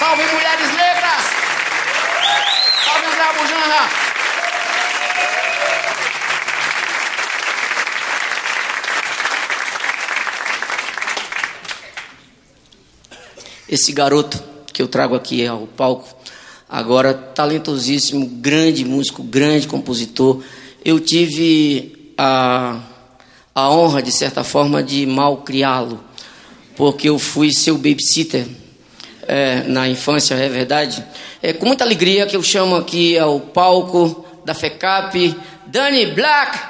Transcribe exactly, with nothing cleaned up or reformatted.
salve mulheres negras! Salve André Bujanra! Esse garoto que eu trago aqui ao palco, agora talentosíssimo, grande músico, grande compositor. Eu tive a, a honra, de certa forma, de mal criá-lo, porque eu fui seu babysitter é, na infância, é verdade. É com muita alegria que eu chamo aqui ao palco da FECAP, Dani Black.